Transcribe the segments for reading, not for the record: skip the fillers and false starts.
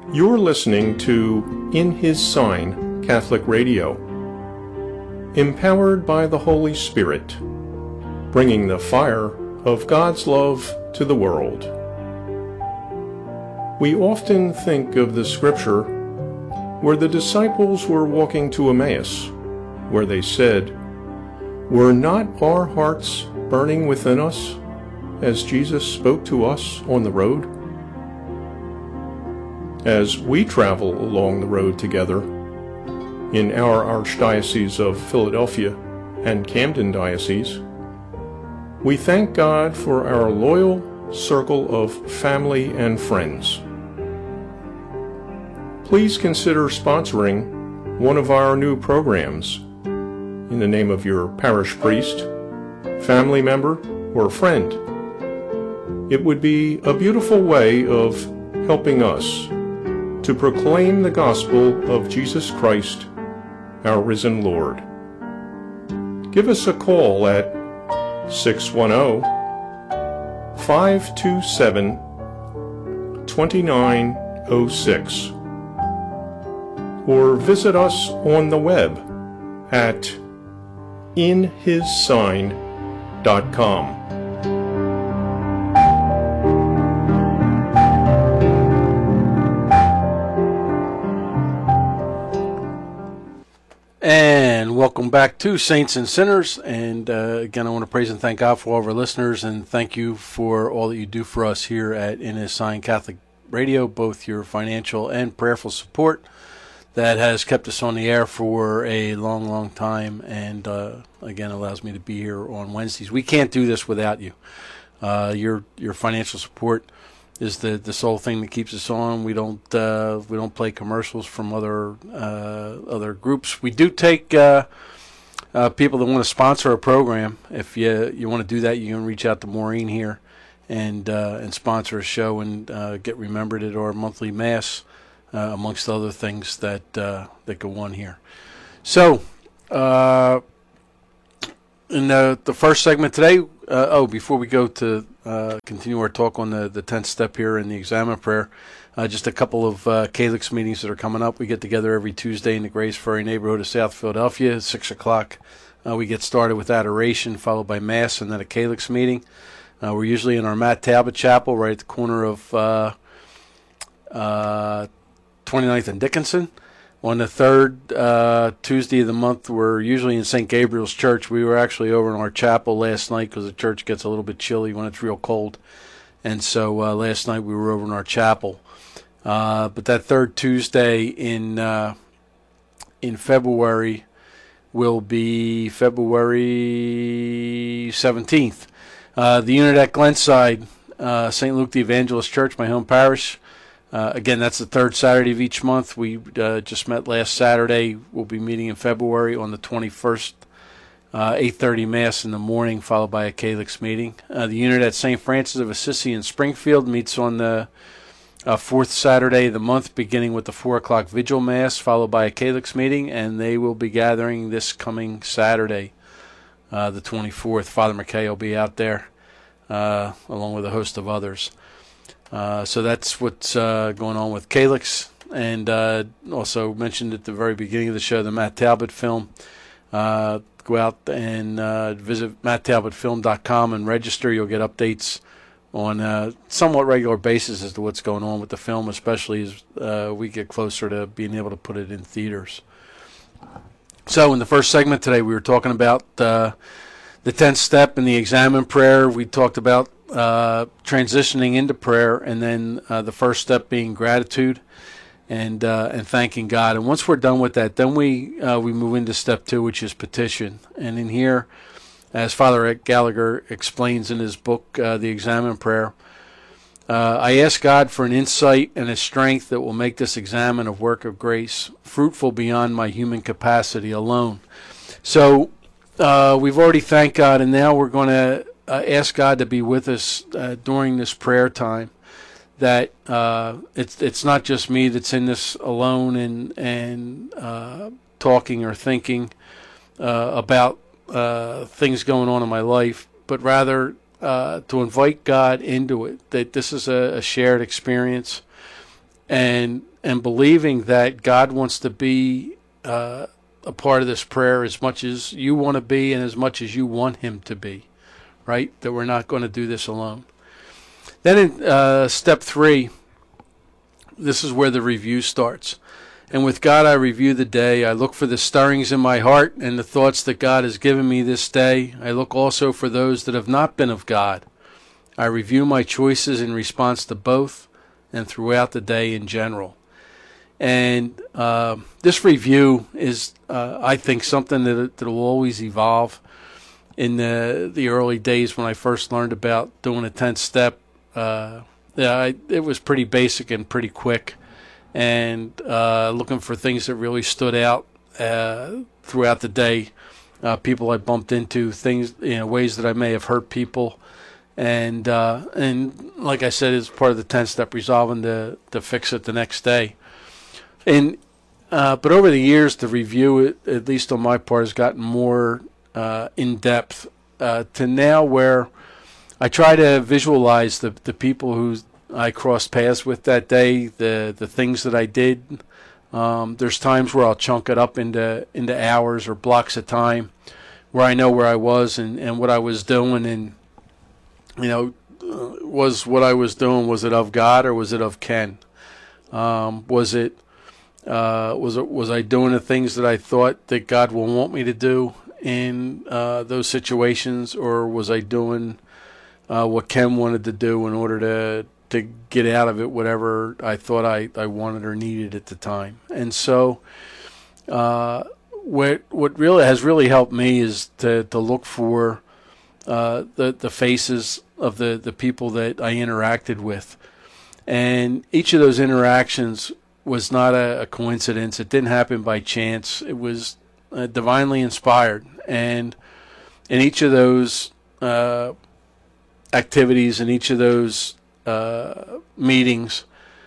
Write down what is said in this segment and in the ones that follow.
You're listening to In His Sign Catholic Radio, empowered by the Holy Spirit, bringing the fire of God's love to the world. We often think of the scripture where the disciples were walking to Emmaus, where they said, "Were not our hearts burning within us as Jesus spoke to us on the road?" As we travel along the road together in our Archdiocese of Philadelphia and Camden Diocese, we thank God for our loyal circle of family and friends. Please consider sponsoring one of our new programs in the name of your parish priest, family member, or friend. It would be a beautiful way of helping us to proclaim the gospel of Jesus Christ, our risen Lord. Give us a call at 610-527-2906 or visit us on the web at inhissign.com. And welcome back to Saints and Sinners. And again, I want to praise and thank God for all of our listeners, and thank you for all that you do for us here at In His Sign Catholic Radio, both your financial and prayerful support that has kept us on the air for a long, long time, and again, allows me to be here on Wednesdays. We can't do this without you. Your financial support is the sole thing that keeps us on. We don't play commercials from other groups. We do take people that want to sponsor a program. If you want to do that, you can reach out to Maureen here and sponsor a show and get remembered at our monthly mass, amongst other things that go on here. So, in the first segment today, before we go to continue our talk on the 10th step here in the Examen Prayer, just a couple of Calyx meetings that are coming up. We get together every Tuesday in the Grace Ferry neighborhood of South Philadelphia at 6 o'clock. We get started with adoration, followed by Mass, and then a Calyx meeting. We're usually in our Matt Talbot Chapel, right at the corner of 29th and Dickinson. On the third Tuesday of the month, we're usually in St. Gabriel's Church. We were actually over in our chapel last night because the church gets a little bit chilly when it's real cold. And so last night we were over in our chapel. But that third Tuesday in February will be February 17th. The unit at Glenside, St. Luke the Evangelist Church, my home parish. Again, that's the third Saturday of each month. We just met last Saturday. We'll be meeting in February on the 21st, 8:30 Mass in the morning, followed by a Calyx meeting. The unit at St. Francis of Assisi in Springfield meets on the fourth Saturday of the month, beginning with the 4 o'clock Vigil Mass, followed by a Calyx meeting, and they will be gathering this coming Saturday, the 24th. Father McKay will be out there, along with a host of others. So that's what's going on with Calyx. And also mentioned at the very beginning of the show, the Matt Talbot film. Go out and visit matttalbotfilm.com and register. You'll get updates on a somewhat regular basis as to what's going on with the film, especially as we get closer to being able to put it in theaters. So in the first segment today, we were talking about the 10th step in the Examen Prayer. We talked about transitioning into prayer, and then the first step being gratitude and thanking God. And once we're done with that, then we move into step 2, which is petition. And in here, as Father Ed Gallagher explains in his book, The Examen Prayer, I ask God for an insight and a strength that will make this examen a work of grace, fruitful beyond my human capacity alone. So we've already thanked God, and now we're going to ask God to be with us during this prayer time. That it's not just me that's in this alone and talking or thinking about things going on in my life, but rather to invite God into it. That this is a shared experience, and and believing that God wants to be a part of this prayer as much as you want to be and as much as you want him to be, right? That we're not going to do this alone. Then in step 3, this is where the review starts. And with God I review the day. I look for the stirrings in my heart and the thoughts that God has given me this day. I look also for those that have not been of God. I review my choices in response to both and throughout the day in general. And this review is, I think, something that will always evolve. In the early days when I first learned about doing a 10th step, it was pretty basic and pretty quick. And looking for things that really stood out throughout the day, people I bumped into, things, ways that I may have hurt people, and like I said, it's part of the 10th step, resolving to fix it the next day. And but over the years, the review, at least on my part, has gotten more in depth to now where I try to visualize the people who I crossed paths with that day, the things that I did. There's times where I'll chunk it up into hours or blocks of time where I know where I was and what I was doing, and was what I was doing, was it of God or was it of Ken? Was I doing the things that I thought that God will want me to do in those situations, or was I doing what Ken wanted to do in order to get out of it whatever I thought I wanted or needed at the time? And so what really has helped me is to look for the faces of the people that I interacted with. And each of those interactions was not a coincidence. It didn't happen by chance. It was divinely inspired. And in each of those activities, in each of those meetings,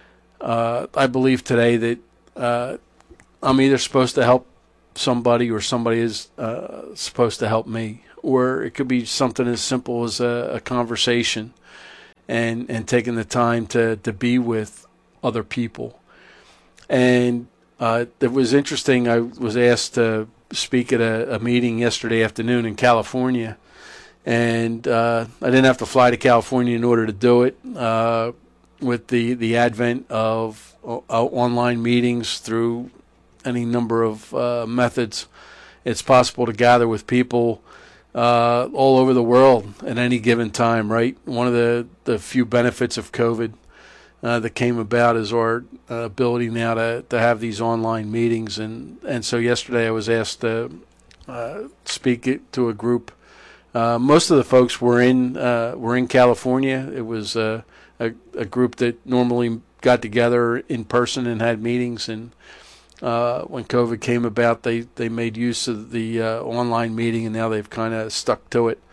I believe today that I'm either supposed to help somebody or somebody is supposed to help me. Or it could be something as simple as a conversation and taking the time to be with other people. And it was interesting. I was asked to speak at a meeting yesterday afternoon in California. And I didn't have to fly to California in order to do it. With the advent of online meetings through any number of methods, it's possible to gather with people all over the world at any given time, right? One of the few benefits of COVID that came about is our ability now to have these online meetings. And so yesterday I was asked to speak to a group. Most of the folks were in California. It was a group that normally got together in person and had meetings, and when COVID came about, they made use of the online meeting, and now they've kind of stuck to it.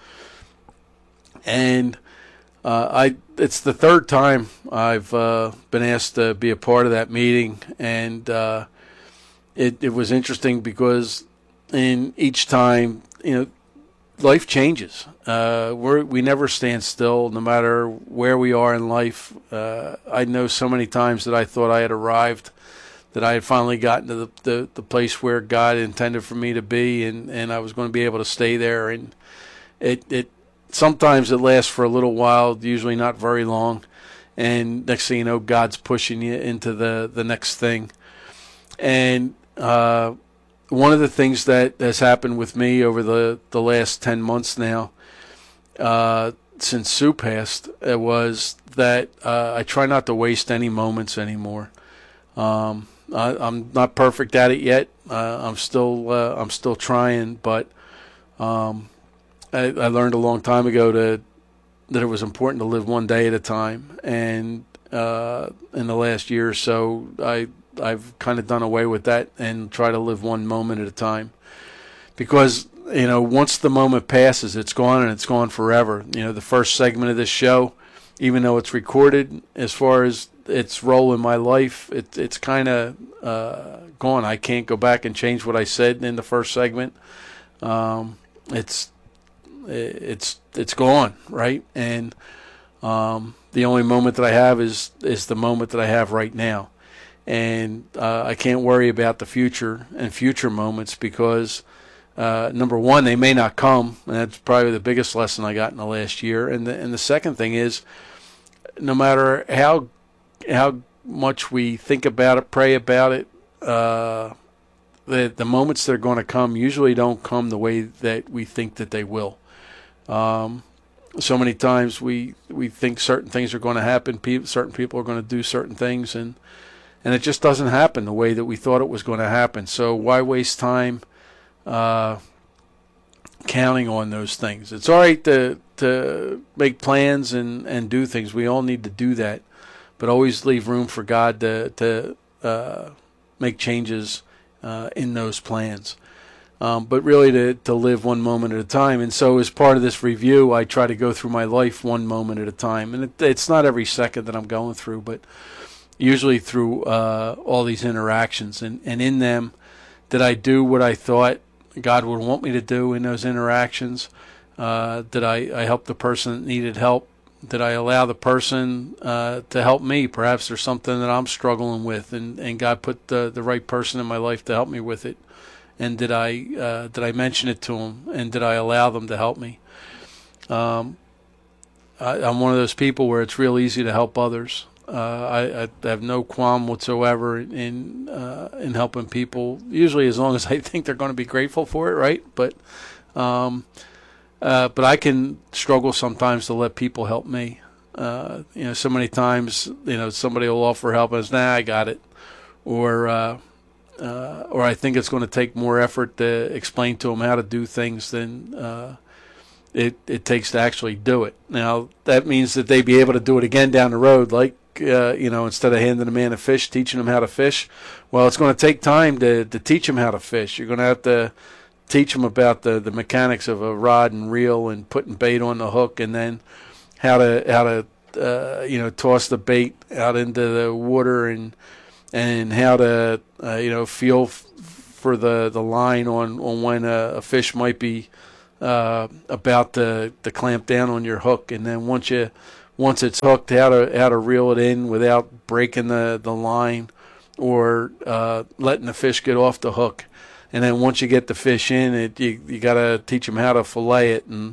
And it's the third time I've been asked to be a part of that meeting, and it was interesting because in each time, life changes. We never stand still, no matter where we are in life. I know so many times that I thought I had arrived, that I had finally gotten to the place where God intended for me to be, and I was going to be able to stay there. And it sometimes it lasts for a little while, usually not very long. And next thing you know, God's pushing you into the next thing. And one of the things that has happened with me over the last 10 months now, since Sue passed, was that I try not to waste any moments anymore. I'm not perfect at it yet. I'm still trying, but I learned a long time ago that it was important to live one day at a time. And in the last year or so, I've kind of done away with that and try to live one moment at a time, because once the moment passes, it's gone, and it's gone forever. The first segment of this show, even though it's recorded, as far as its role in my life, it's kind of gone. I can't go back and change what I said in the first segment. It's gone, right? And the only moment that I have is the moment that I have right now. and I can't worry about the future and future moments because, number one, they may not come, and that's probably the biggest lesson I got in the last year. And the second thing is, no matter how much we think about it, pray about it, the moments that are going to come usually don't come the way that we think that they will. So many times we think certain things are going to happen, certain people are going to do certain things, and it just doesn't happen the way that we thought it was going to happen. So why waste time counting on those things? It's all right to make plans and do things. We all need to do that, but always leave room for God to make changes in those plans. But really to live one moment at a time. And so as part of this review, I try to go through my life one moment at a time. And it's not every second that I'm going through, but usually through all these interactions. And in them, did I do what I thought God would want me to do in those interactions? Did I help the person that needed help? Did I allow the person to help me? Perhaps there's something that I'm struggling with, and God put the right person in my life to help me with it. And did I mention it to them? And did I allow them to help me? I'm one of those people where it's real easy to help others. I have no qualm whatsoever in helping people. Usually, as long as I think they're going to be grateful for it, right? But I can struggle sometimes to let people help me. So many times, somebody will offer help and it's, nah, I got it, or I think it's going to take more effort to explain to them how to do things than it takes to actually do it. Now, that means that they be able to do it again down the road, like, instead of handing a man a fish, teaching him how to fish. Well, it's going to take time to teach him how to fish. You're going to have to teach them about the mechanics of a rod and reel and putting bait on the hook, and then how to toss the bait out into the water, and how to feel for the line on when a fish might be about to clamp down on your hook, and then once it's hooked, how to reel it in without breaking the line or letting the fish get off the hook. And then once you get the fish in, you got to teach them how to fillet it, and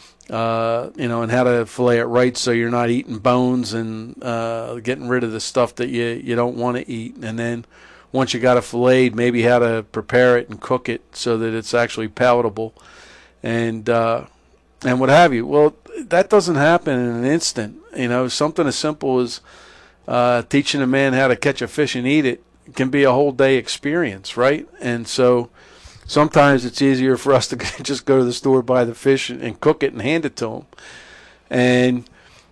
and how to fillet it right so you're not eating bones and getting rid of the stuff that you don't want to eat. And then once you got it filleted, maybe how to prepare it and cook it so that it's actually palatable, and what have you. Well, that doesn't happen in an instant. Something as simple as teaching a man how to catch a fish and eat it can be a whole day experience, right? And so sometimes it's easier for us to just go to the store, buy the fish, and cook it and hand it to them. And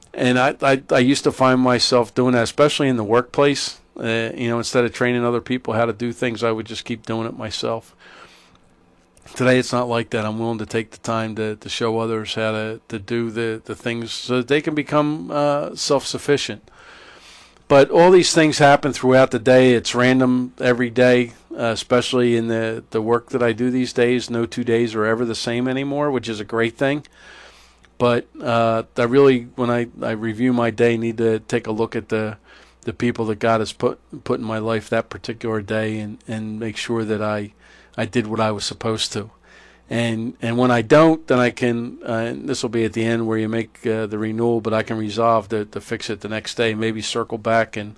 I used to find myself doing that, especially in the workplace. Instead of training other people how to do things, I would just keep doing it myself. Today it's not like that. I'm willing to take the time to show others how to do the things so that they can become self-sufficient. But all these things happen throughout the day. It's random every day, especially in the work that I do these days. No 2 days are ever the same anymore, which is a great thing. But I really, when I review my day, need to take a look at the people that God has put in my life that particular day, and make sure that I did what I was supposed to. And when I don't, then I can, this will be at the end where you make the renewal, but I can resolve to fix it the next day, maybe circle back and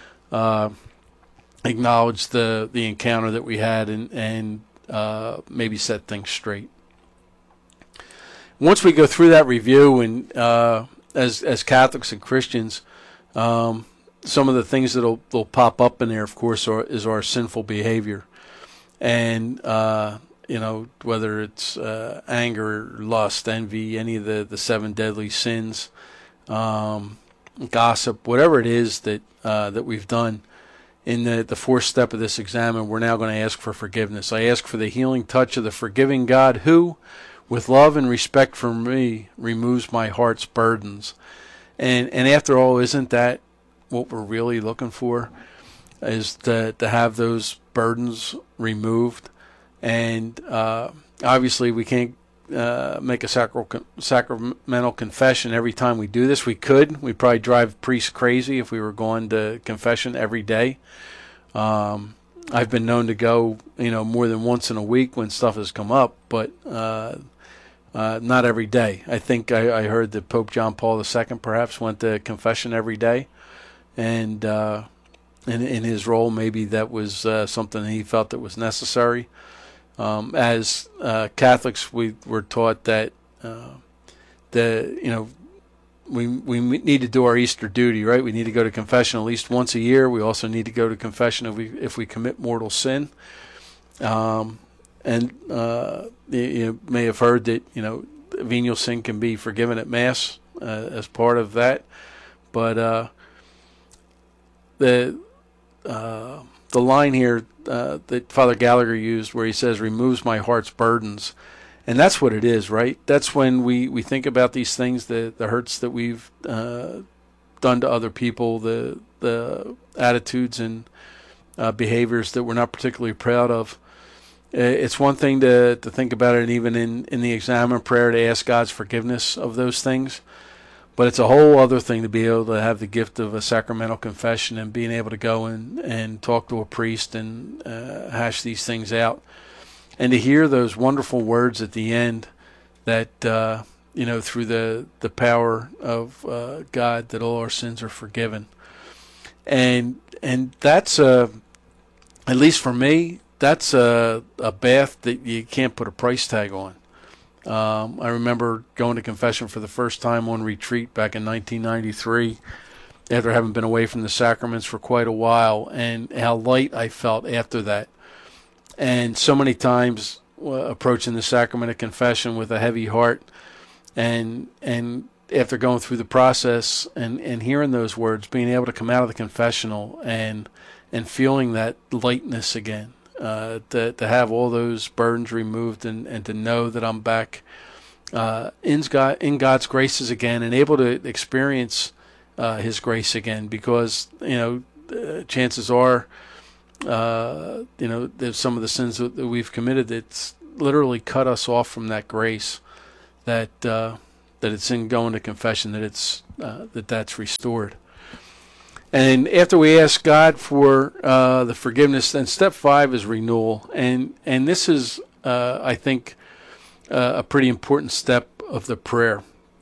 acknowledge the encounter that we had, and maybe set things straight. Once we go through that review, and as Catholics and Christians, some of the things that'll pop up in there, of course, is our sinful behavior. And whether it's anger, lust, envy, any of the 7 deadly sins, gossip, whatever it is that we've done. In the 4th step of this examen, we're now going to ask for forgiveness. I ask for the healing touch of the forgiving God who, with love and respect for me, removes my heart's burdens. And after all, isn't that what we're really looking for? Is to have those burdens removed. And obviously we can't make a sacramental confession every time we do this. We could. We'd probably drive priests crazy if we were going to confession every day. I've been known to go, more than once in a week when stuff has come up, but not every day. I think I heard that Pope John Paul II perhaps went to confession every day, and in his role, maybe that was something he felt that was necessary. As Catholics, we were taught that we need to do our Easter duty, right? We need to go to confession at least once a year. We also need to go to confession if we commit mortal sin. You may have heard that venial sin can be forgiven at Mass as part of that, but the line here that Father Gallagher used, where he says, "removes my heart's burdens." And that's what it is, right? That's when we think about these things, the hurts that we've done to other people, the attitudes and behaviors that we're not particularly proud of. It's one thing to think about it, and even in the examen prayer, to ask God's forgiveness of those things. But it's a whole other thing to be able to have the gift of a sacramental confession and being able to go and talk to a priest and hash these things out. And to hear those wonderful words at the end that, through the power of God, that all our sins are forgiven. And that's, at least for me, that's a bath that you can't put a price tag on. I remember going to confession for the first time on retreat back in 1993, after having been away from the sacraments for quite a while, and how light I felt after that. And so many times approaching the sacrament of confession with a heavy heart, and after going through the process and hearing those words, being able to come out of the confessional and feeling that lightness again, to have all those burdens removed and to know that I'm back in God's graces again and able to experience His grace again, because chances are, there's some of the sins that we've committed that's literally cut us off from that grace, that it's in going to confession that's restored. And after we ask God for the forgiveness, then step 5 is renewal, and this is I think a pretty important step of the prayer.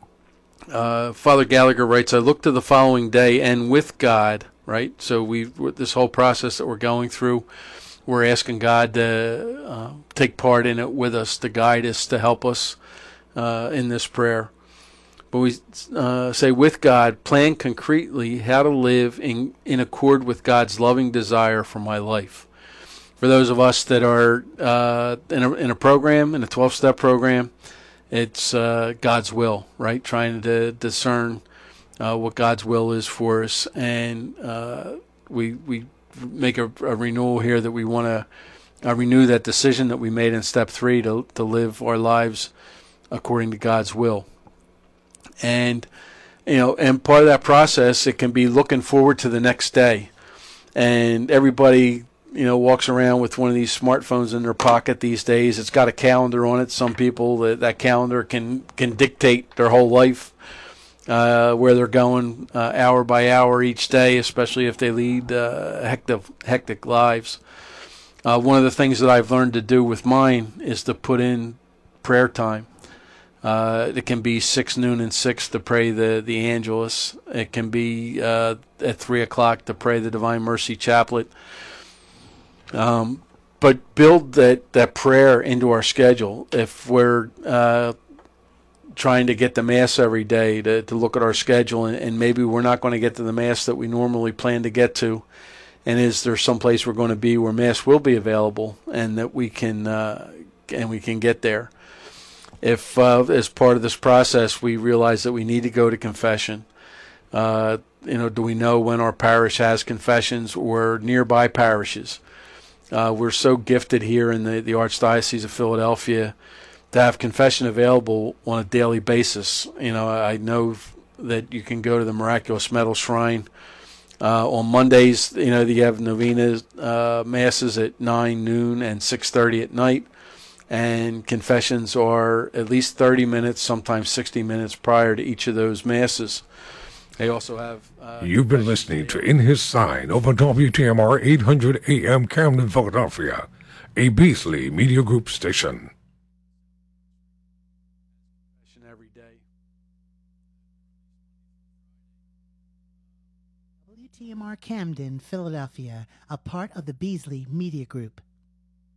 Father Gallagher writes, "I look to the following day and with God." Right, so this whole process that we're going through, we're asking God to take part in it with us, to guide us, to help us in this prayer. But we say, with God, plan concretely how to live in accord with God's loving desire for my life. For those of us that are in a program, in a 12-step program, it's God's will, right? Trying to discern what God's will is for us, and we make a renewal here that we want to renew that decision that we made in step 3 to live our lives according to God's will. And and part of that process, it can be looking forward to the next day. And everybody walks around with one of these smartphones in their pocket these days. It's got a calendar on it. Some people, that calendar can dictate their whole life, where they're going hour by hour each day, especially if they lead hectic lives. One of the things that I've learned to do with mine is to put in prayer time. It can be 6, noon, and 6 to pray the Angelus. It can be at 3 o'clock to pray the Divine Mercy Chaplet. But build that prayer into our schedule. If we're trying to get to Mass every day, to look at our schedule, and maybe we're not going to get to the Mass that we normally plan to get to, and is there some place we're going to be where Mass will be available, and that we can get there. If as part of this process we realize that we need to go to confession, do we know when our parish has confessions or nearby parishes? We're so gifted here in the Archdiocese of Philadelphia to have confession available on a daily basis. I know that you can go to the Miraculous Medal Shrine on Mondays. You have novenas, masses at 9, noon, and 6:30 at night, and confessions are at least 30 minutes, sometimes 60 minutes prior to each of those masses. They also have. You've been listening to In His Sign over WTMR 800 AM Camden, Philadelphia, a Beasley Media Group station. Every day. WTMR Camden, Philadelphia, a part of the Beasley Media Group.